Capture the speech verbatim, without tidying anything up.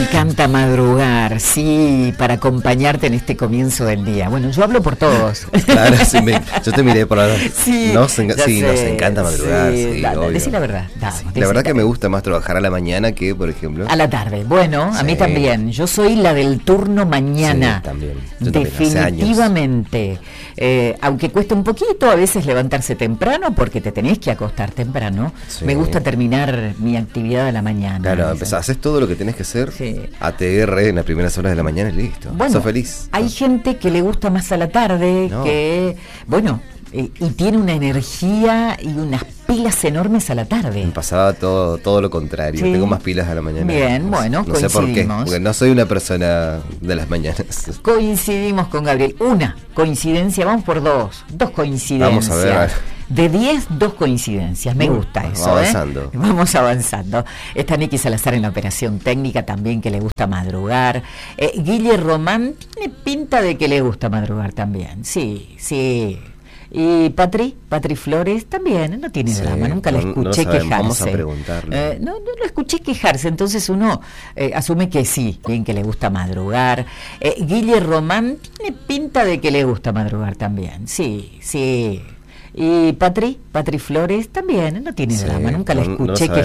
encanta madrugar, sí, para acompañarte en este comienzo del día. Bueno, yo hablo por todos. Claro, sí, me, yo te miré por la... Sí, nos, enca- sí sé, nos encanta madrugar, sí, sí, da, da, obvio. decí la verdad. Da, Sí, decí la verdad que la- me gusta más trabajar a la mañana que, por ejemplo... A la tarde. Bueno, a Sí. mí también. Yo soy la del turno mañana. Sí, también. Yo también, hace años. Definitivamente. Eh, aunque cuesta un poquito a veces levantarse temprano, porque te tenés que acostar temprano, Sí. me gusta terminar mi actividad a la mañana. Claro, empezás, haces todo lo que tenés que hacer, Sí. A T R en las primeras horas de la mañana y listo. Bueno, Sos feliz. hay gente que le gusta más a la tarde, No. que, bueno, eh, y tiene una energía y unas pilas enormes a la tarde. Me pasaba todo, todo lo contrario. Sí. Tengo más pilas a la mañana. Bien, No sé- bueno, no sé por qué, coincidimos. porque no soy una persona de las mañanas. Coincidimos con Gabriel. Una coincidencia, vamos por dos. Dos coincidencias. Vamos a ver, a ver. De diez, dos coincidencias. Me Uh, gusta vamos eso. avanzando. ¿eh? Vamos avanzando. Está Nicky Salazar en la operación técnica también, que le gusta madrugar. Eh, Guille Román tiene pinta de que le gusta madrugar también. Sí, sí. Y Patri, Patri Flores también, no tiene Sí, drama, nunca la no- no escuché sabemos, quejarse. vamos a preguntarle. Eh, no, no lo escuché quejarse, entonces uno eh, asume que sí, bien que le gusta madrugar. Eh, Guille Román tiene pinta de que le gusta madrugar también, sí, sí. Y Patri, Patri Flores también, no tiene Sí, drama, nunca la no- no escuché sabemos.